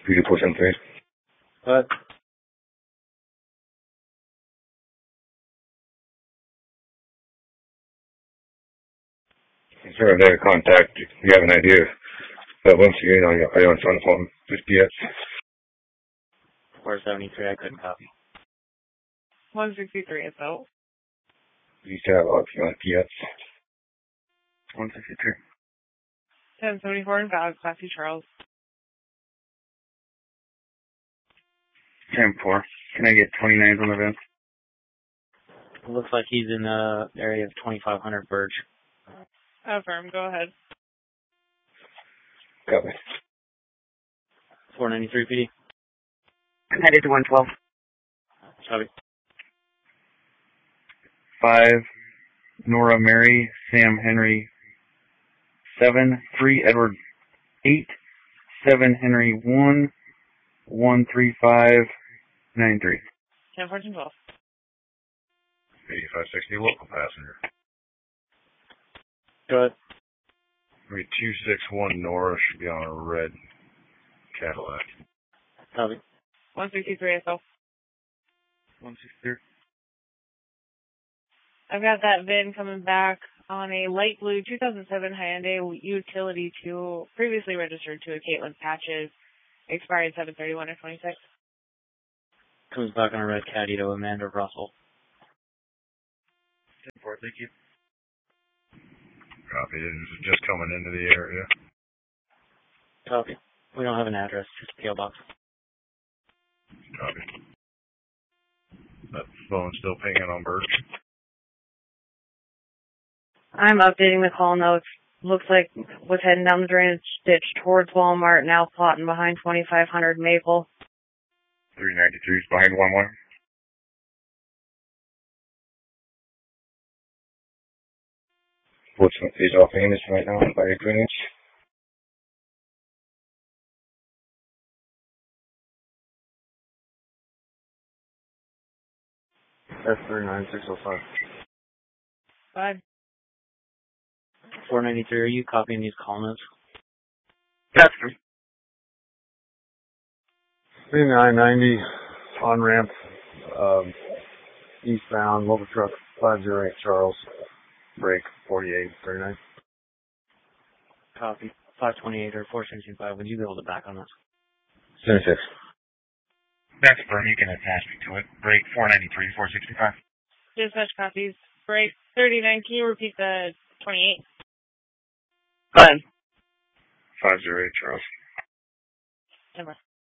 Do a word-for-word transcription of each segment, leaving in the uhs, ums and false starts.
Three four seven three. What? Sir, I have contact. You have an idea. But once again, are you, are you on phone phone with P S? four seventy-three, I couldn't copy. one sixty-three is out. You have on P S. one sixty-three. ten seventy-four in Valid, Classy Charles. ten four. Can I get twenty-nines on the van? It looks like he's in the area of twenty-five hundred Burge. Affirm, go ahead. Copy. four ninety-three P D. I'm headed to one twelve. Copy. Five, Nora Mary, Sam Henry. Seven, three, Edward. Eight, seven, Henry. One, one, three, five, nine, three. ten fourteen twelve. eighty-five sixty local passenger. Go ahead. Three two six one Nora should be on a red Cadillac. Copy. one sixty-three S O. one sixty-three. I've got that V I N coming back on a light blue two thousand seven Hyundai Utility two, previously registered to a Caitlin Patches, expired seven thirty-one of twenty-six. Comes back on a red caddy to Amanda Russell. ten four, thank you. Copy. This is just coming into the area. Copy. We don't have an address, just a P O box. Copy. That phone still pinging on Birch. I'm updating the call notes. Looks like was heading down the drainage ditch towards Walmart, now plotting behind twenty-five hundred Maple. three ninety-three is behind one one. What's is off famous right now by Greenwich? S three nine six oh five. Five. four ninety-three, are you copying these call notes? That's three. three nine ninety on ramp, um, eastbound, mobile truck five zero eight Charles, brake forty-eight thirty-nine. Copy. five twenty-eight or four sixty-five, would you be able to back on this? seventy-six. That's firm. You can attach me to it. Break four ninety-three, four sixty-five. Dispatch copies. Break thirty-nine. Can you repeat the twenty-eight? Five. five zero eight Charles. Number.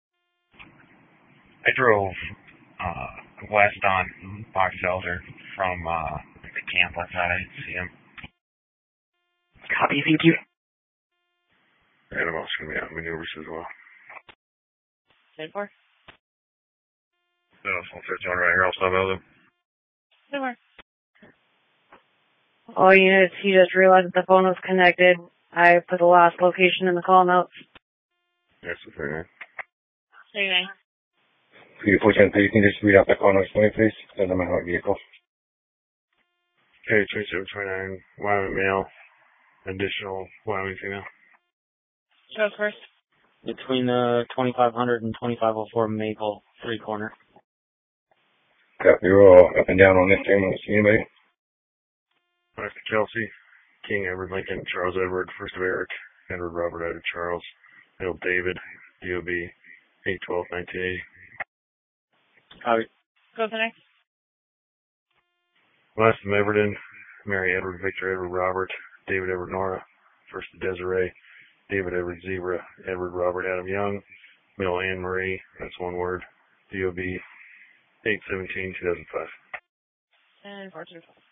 I drove uh, west on Box Elder from uh, the camp last night. I didn't see him. Copy. Thank you. And I'm also going to be out maneuvers as well. ten four. No, I'll fit John right here. I'll stop out of them. ten four. All units, he just realized that the phone was connected. I put the last location in the call notes. Yes, the thirty-nine. thirty-nine. three four seven three, you can just read out the call notes for me, please. Send them my hot vehicle. Okay, twenty-seven twenty-nine, Wyoming male, additional Wyoming female. Show first. Between the twenty-five hundred and twenty-five oh four Maple, three corner. Copy. We're all up and down on this thing. Want to see anybody? Back to Kelsey, King Edward Lincoln, Charles Edward, First of Eric, Edward Robert Edward Charles, Middle David, D O B, eight twelve nineteen eighty. Copy. Go to the next. Last of Everton, Mary Edward Victor Edward Robert, David Edward Nora, First of Desiree, David Edward Zebra, Edward Robert Adam Young, Middle Anne Marie, that's one word, D O B, eight seventeen two thousand five. And four two five.